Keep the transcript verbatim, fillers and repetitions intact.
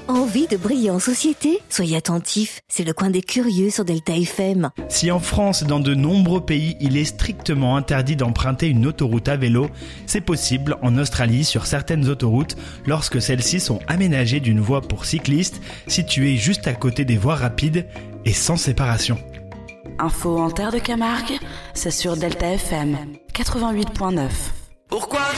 Envie de briller en société ? Soyez attentifs, c'est le coin des curieux sur Delta F M. Si en France et dans de nombreux pays, il est strictement interdit d'emprunter une autoroute à vélo, c'est possible en Australie sur certaines autoroutes lorsque celles-ci sont aménagées d'une voie pour cyclistes, située juste à côté des voies rapides et sans séparation. Info en terre de Camargue, c'est sur Delta F M quatre-vingt-huit point neuf. Pourquoi